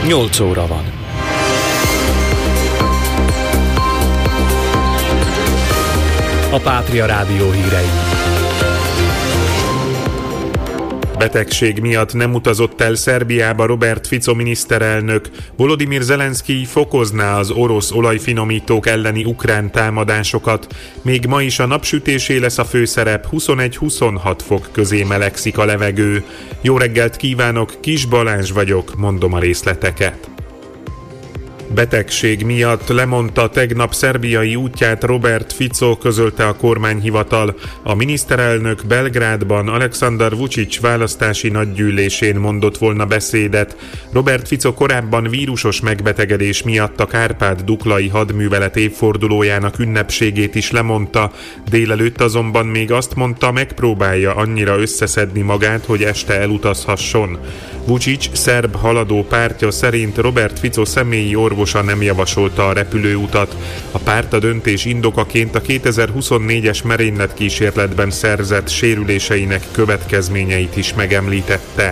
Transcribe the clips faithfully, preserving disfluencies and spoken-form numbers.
nyolc óra van. A Pátria Rádió hírei. Betegség miatt nem utazott el Szerbiába Robert Fico miniszterelnök. Volodymyr Zelenszkij fokozná az orosz olajfinomítók elleni ukrán támadásokat. Még ma is a napsütésé lesz a főszerep, huszonegy-huszonhat fok közé melegszik a levegő. Jó reggelt kívánok, Kis Balázs vagyok, mondom a részleteket. Betegség miatt lemondta tegnap szerbiai útját Robert Fico, közölte a kormányhivatal. A miniszterelnök Belgrádban Aleksandar Vučić választási nagygyűlésén mondott volna beszédet. Robert Fico korábban vírusos megbetegedés miatt a Kárpát-Duklai hadművelet évfordulójának ünnepségét is lemondta. Délelőtt azonban még azt mondta, megpróbálja annyira összeszedni magát, hogy este elutazhasson. Vučić szerb haladó pártja szerint Robert Fico személyi orvosa nem javasolta a repülőutat. A párt a döntés indokaként a kétezer-huszonnégyes merényletkísérletben szerzett sérüléseinek következményeit is megemlítette.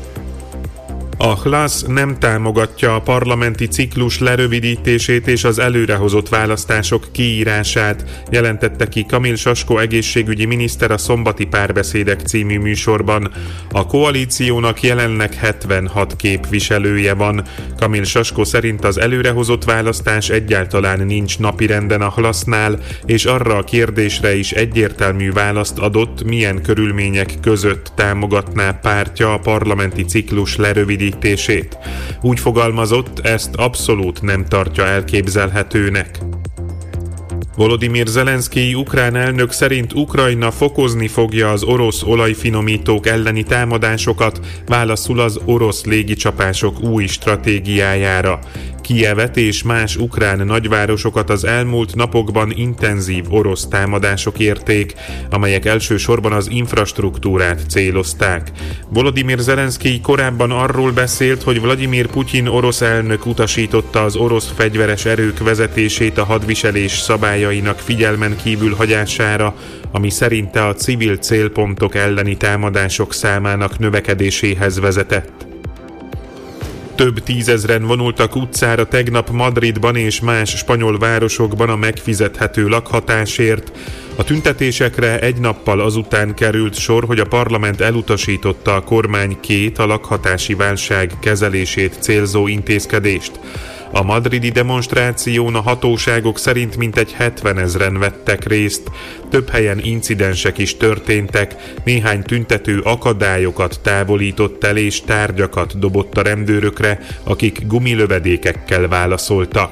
A Hlas nem támogatja a parlamenti ciklus lerövidítését és az előrehozott választások kiírását, jelentette ki Kamil Sasko egészségügyi miniszter a Szombati Párbeszédek című műsorban. A koalíciónak jelenleg hetvenhat képviselője van. Kamil Sasko szerint az előrehozott választás egyáltalán nincs napirenden a Hlasnál, és arra a kérdésre is egyértelmű választ adott, milyen körülmények között támogatná pártja a parlamenti ciklus lerövidítését. Úgy fogalmazott, ezt abszolút nem tartja elképzelhetőnek. Volodymyr Zelenszkij ukrán elnök szerint Ukrajna fokozni fogja az orosz olajfinomítók elleni támadásokat, válaszul az orosz légicsapások új stratégiájára. Kijevet és más ukrán nagyvárosokat az elmúlt napokban intenzív orosz támadások érték, amelyek elsősorban az infrastruktúrát célozták. Volodymyr Zelenszkij korábban arról beszélt, hogy Vladimir Putyin orosz elnök utasította az orosz fegyveres erők vezetését a hadviselés szabályainak figyelmen kívül hagyására, ami szerinte a civil célpontok elleni támadások számának növekedéséhez vezetett. Több tízezren vonultak utcára tegnap Madridban és más spanyol városokban a megfizethető lakhatásért. A tüntetésekre egy nappal azután került sor, hogy a parlament elutasította a kormány két a lakhatási válság kezelését célzó intézkedést. A madridi demonstráción a hatóságok szerint mintegy hetvenezren vettek részt, több helyen incidensek is történtek, néhány tüntető akadályokat távolított el és tárgyakat dobott a rendőrökre, akik gumilövedékekkel válaszoltak.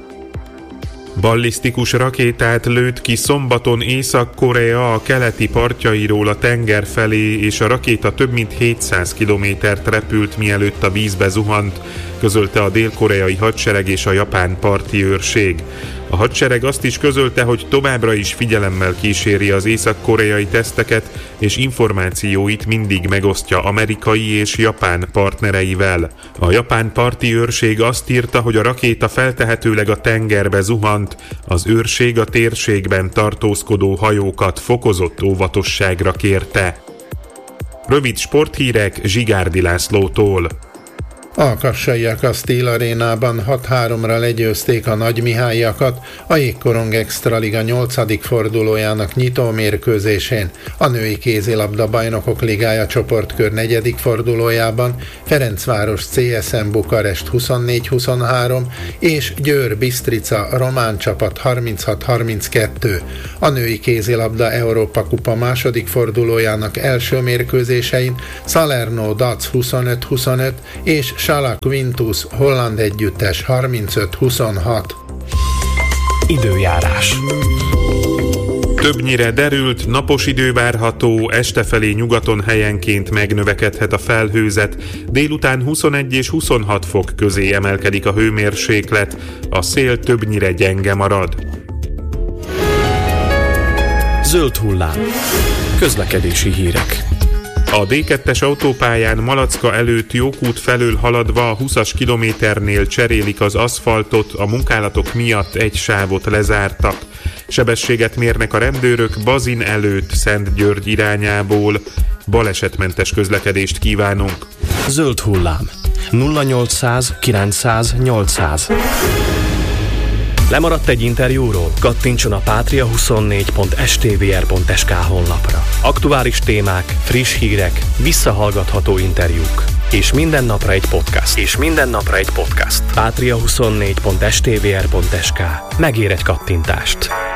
Ballisztikus rakétát lőtt ki szombaton Észak-Korea a keleti partjairól a tenger felé, és a rakéta több mint hétszáz kilométert repült, mielőtt a vízbe zuhant, közölte a dél-koreai hadsereg és a japán parti őrség. A hadsereg azt is közölte, hogy továbbra is figyelemmel kíséri az észak-koreai teszteket, és információit mindig megosztja amerikai és japán partnereivel. A japán parti őrség azt írta, hogy a rakéta feltehetőleg a tengerbe zuhant, az őrség a térségben tartózkodó hajókat fokozott óvatosságra kérte. Rövid sporthírek Zsigárdi Lászlótól. A kassaiak a Steel Arénában hat háromra legyőzték a Nagymihályakat a Jégkorong Extraliga nyolcadik fordulójának nyitó mérkőzésén. A női kézilabda bajnokok ligája csoportkör negyedik fordulójában Ferencváros cé es em Bukarest huszonnégy huszonhárom és Győr Bistrica román csapat harminchat harminckettő. A női kézilabda Európa kupa második fordulójának első mérkőzésein Salerno Dac huszonöt huszonöt és Schalke Quintus holland együttes harmincöt huszonhat. Időjárás. Többnyire derült, napos idő várható, este felé nyugaton helyenként megnövekedhet a felhőzet, délután huszonegy és huszonhat fok közé emelkedik a hőmérséklet, a szél többnyire gyenge marad. Zöld hullám. Közlekedési hírek. A dé kettes autópályán Malacka előtt Jókút felől haladva a húszas kilométernél cserélik az aszfaltot, a munkálatok miatt egy sávot lezártak. Sebességet mérnek a rendőrök Bazin előtt Szentgyörgy irányából. Balesetmentes közlekedést kívánunk. Zöld hullám. nulla nyolcszáz kilencszáz nyolcszáz. Lemaradt egy interjúról? Kattintson a pátria huszonnégy pont es té vé er pont es ká honlapra. Aktuális témák, friss hírek, visszahallgatható interjúk. És minden napra egy podcast. És minden napra egy podcast. pátria huszonnégy pont es té vé er pont es ká. Megér egy kattintást.